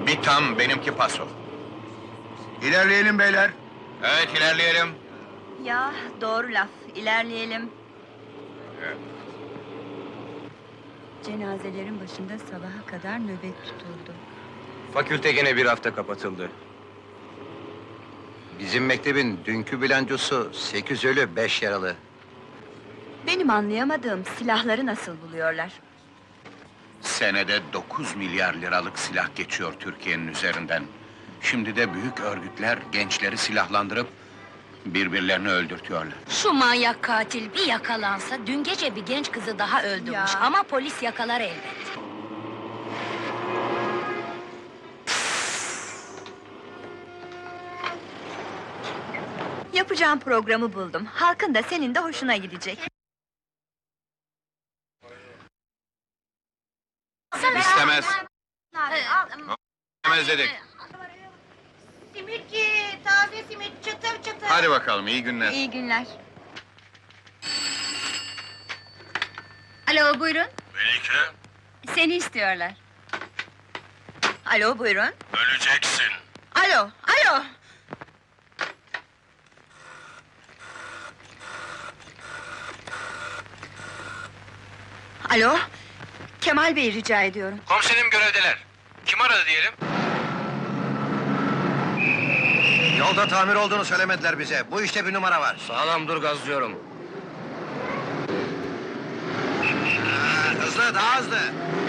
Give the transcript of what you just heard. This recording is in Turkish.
Bir tam, benimki paso. İlerleyelim beyler. Evet, ilerleyelim. Ya, doğru laf, ilerleyelim. Cenazelerin başında sabaha kadar nöbet tutuldu. Fakülte gene bir hafta kapatıldı. Bizim mektebin dünkü bilançosu 8 ölü 5 yaralı. Benim anlayamadığım silahları nasıl buluyorlar? Senede 9 milyar liralık silah geçiyor Türkiye'nin üzerinden. Şimdi de büyük örgütler gençleri silahlandırıp birbirlerini öldürtüyorlar. Şu manyak katil bir yakalansa, dün gece bir genç kızı daha öldürmüş. Ya. Ama polis yakalar elbet. Yapacağım programı buldum. Halkın da senin de hoşuna gidecek. İstemez. İstemez dedik. Simitçi, taze simit, çıtır çıtır. Hadi bakalım, iyi günler. İyi günler. Alo, buyurun. Melike, Seni istiyorlar. Alo, buyurun. öleceksin. Alo, alo! Alo, Kemal Bey rica ediyorum. Komiserim görevdeler. Kim aradı diyelim? Yolda tamir olduğunu söylemediler bize. Bu işte bir numara var. Sağlam dur, gazlıyorum. Hızlı, daha hızlı.